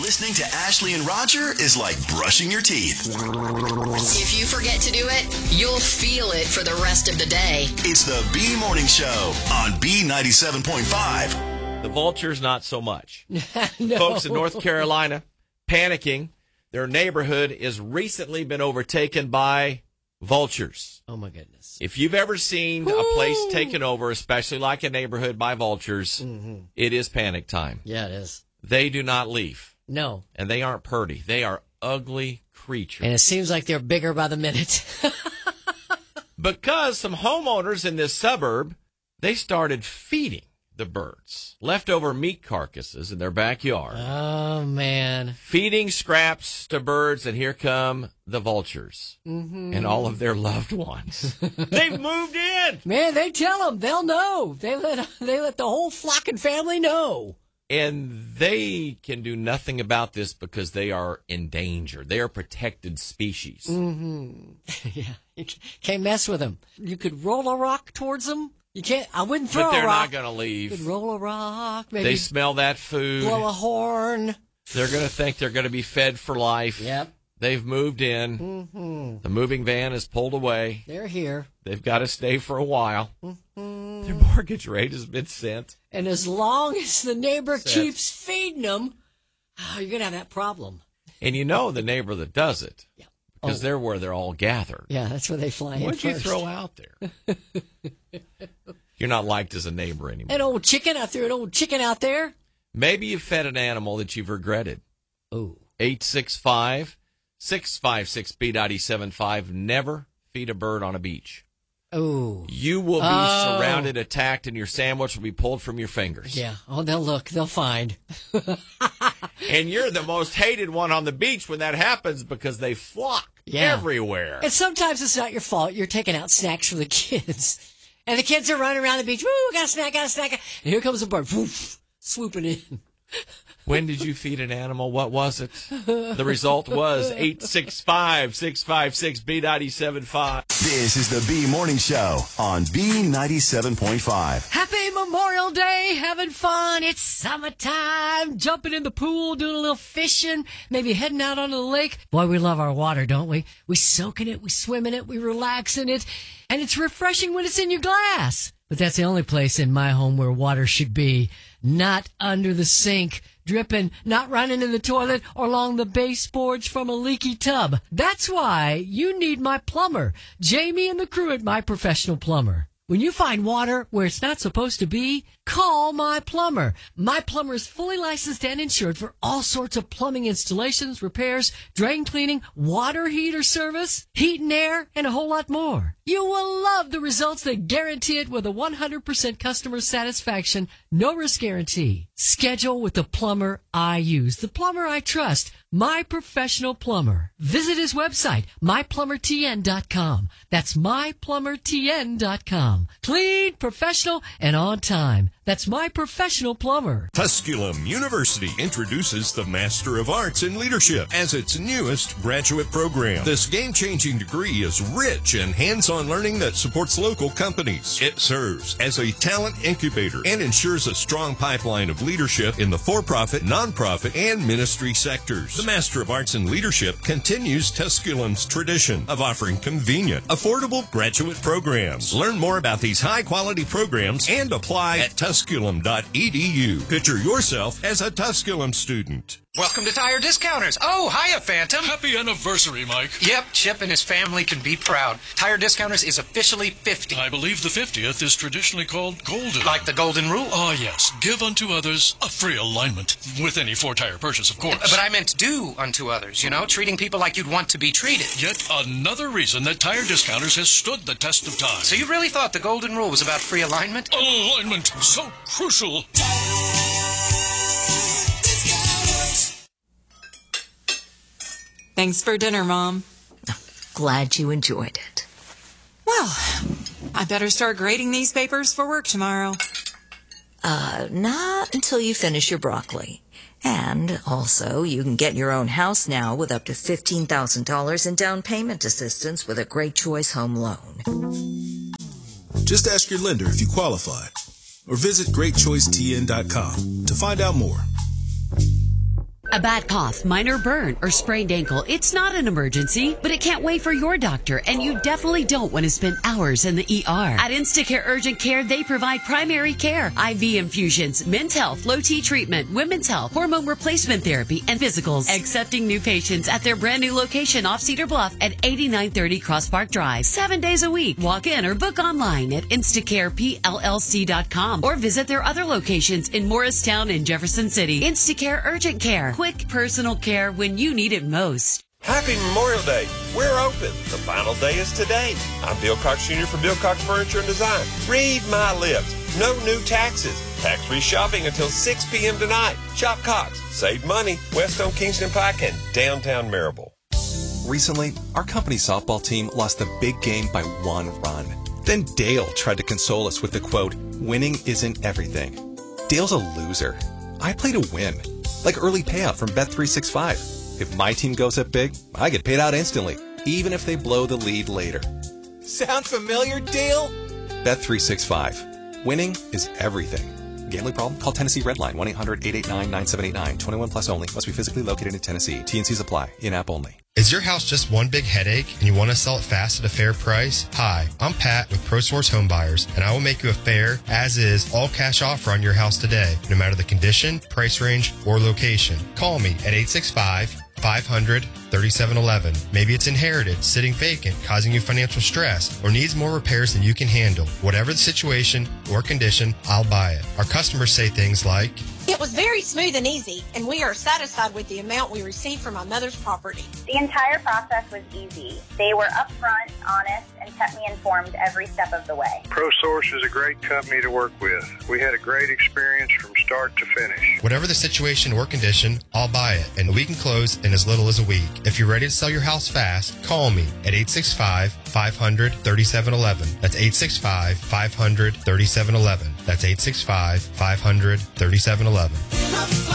Listening to Ashley and Roger is like brushing your teeth. If you forget to do it, you'll feel it for the rest of the day. It's the B Morning Show on B97.5. The vultures, not so much. No. Folks in North Carolina panicking. Their neighborhood has recently been overtaken by vultures. Oh, my goodness. If you've ever seen a place taken over, especially like a neighborhood by vultures, it is panic time. Yeah, it is. They do not leave. No. And they aren't pretty. They are ugly creatures. And it seems like they're bigger by the minute. Because some homeowners in this suburb, they started feeding the birds leftover meat carcasses in their backyard. Oh, man. Feeding scraps to birds, and here come the vultures and all of their loved ones. They've moved in. Man, they tell them. They'll know. They let the whole flock and family know. And they can do nothing about this because they are endangered. They are protected species. Yeah, you can't mess with them. You could roll a rock towards them. You can't. I wouldn't throw But they're a rock. not going to You could leave. roll a rock. Maybe They smell that food. blow a horn. They're going to think they're going to be fed for life. Yep. They've moved in. The moving van is pulled away. They're here. They've got to stay for a while. Their mortgage rate has been sent. And as long as the neighbor keeps feeding them, you're going to have that problem. And you know the neighbor that does it. Yeah. Because they're where they're all gathered. Yeah, that's where they fly in What'd you first. throw out there? You're not liked as a neighbor anymore. An old chicken. I threw an old chicken out there. Maybe you fed an animal that you've regretted. Oh. 865-656-B.75. Never feed a bird on a beach. Oh. You will be surrounded, attacked, and your sandwich will be pulled from your fingers. Yeah. Oh, they'll look. They'll find. And you're the most hated one on the beach when that happens because they flock everywhere. And sometimes it's not your fault. You're taking out snacks for the kids. And the kids are running around the beach. Woo, got a snack, got a snack. And here comes a bird. Woof, swooping in. When did you feed an animal? What was it? The result was 865-656-B.75. This is the B Morning Show on B97.5. Happy Memorial Day, having fun. It's summertime, jumping in the pool, doing a little fishing, maybe heading out onto the lake. Boy, we love our water, don't we? We soak in it, we swim in it, we relax in it, and it's refreshing when it's in your glass. But that's the only place in my home where water should be. Not under the sink, dripping, not running in the toilet or along the baseboards from a leaky tub. That's why you need my plumber, Jamie and the crew at My Professional Plumber. When you find water where it's not supposed to be, call My Plumber. My Plumber is fully licensed and insured for all sorts of plumbing installations, repairs, drain cleaning, water heater service, heat and air, and a whole lot more. You will love the results that guarantee it with a 100% customer satisfaction, no risk guarantee. Schedule with the plumber I use, the plumber I trust, My Professional Plumber. Visit his website, myplumbertn.com. That's myplumbertn.com. Clean, professional, and on time. That's My Professional Plumber. Tusculum University introduces the Master of Arts in Leadership as its newest graduate program. This game-changing degree is rich in hands-on learning that supports local companies. It serves as a talent incubator and ensures a strong pipeline of leadership in the for-profit, nonprofit, and ministry sectors. The Master of Arts in Leadership continues Tusculum's tradition of offering convenient, affordable graduate programs. Learn more about these high-quality programs and apply at Tusculum.edu. Picture yourself as a Tusculum student. Welcome to Tire Discounters. Oh, hiya, Phantom. Happy anniversary, Mike. Yep, Chip and his family can be proud. Tire Discounters is officially 50. I believe the 50th is traditionally called golden. Like the golden rule? Ah, yes. Give unto others a free alignment. With any four-tire purchase, of course. But I meant do unto others, you know, treating people like you'd want to be treated. Yet another reason that Tire Discounters has stood the test of time. So you really thought the golden rule was about free alignment? Alignment, so crucial. Thanks for dinner, Mom. Glad you enjoyed it. Well, I better start grading these papers for work tomorrow. Not until you finish your broccoli. And also, you can get your own house now with up to $15,000 in down payment assistance with a Great Choice Home Loan. Just ask your lender if you qualify, or visit GreatChoiceTN.com to find out more. A bad cough, minor burn, or sprained ankle, it's not an emergency, but it can't wait for your doctor, and you definitely don't want to spend hours in the ER. At Instacare Urgent Care, they provide primary care, IV infusions, men's health, low T treatment, women's health, hormone replacement therapy, and physicals. Accepting new patients at their brand new location off Cedar Bluff at 8930 Cross Park Drive. 7 days a week. Walk in or book online at InstacarePLLC.com or visit their other locations in Morristown and Jefferson City. Instacare Urgent Care. Quick personal care when you need it most. Happy Memorial Day. We're open. The final day is today. I'm Bill Cox Jr. from Bill Cox Furniture and Design. Read my lips. No new taxes. Tax-free shopping until 6 p.m. tonight. Shop Cox. Save money. West on Kingston Pike and downtown Marable. Recently, our company softball team lost the big game by 1 run. Then Dale tried to console us with the quote, "Winning isn't everything." Dale's a loser. I play to win. Like early payout from Bet365. If my team goes up big, I get paid out instantly, even if they blow the lead later. Sound familiar, Dale? Bet365. Winning is everything. Gambling problem? Call Tennessee Redline 1-800-889-9789. 21 plus only. Must be physically located in Tennessee. T&Cs apply. In-app only. Is your house just one big headache and you want to sell it fast at a fair price? Hi, I'm Pat with ProSource Home Buyers, and I will make you a fair, as-is, all-cash offer on your house today, no matter the condition, price range, or location. Call me at 865-500-3711. Maybe it's inherited, sitting vacant, causing you financial stress, or needs more repairs than you can handle. Whatever the situation or condition, I'll buy it. Our customers say things like, "It was very smooth and easy, and we are satisfied with the amount we received from my mother's property." The entire process was easy. They were upfront, honest, and kept me informed every step of the way. ProSource is a great company to work with. We had a great experience from start to finish. Whatever the situation or condition, I'll buy it, and we can close in as little as a week. If you're ready to sell your house fast, call me at 865-500-3711. That's 865-500-3711. That's 865-500-3711.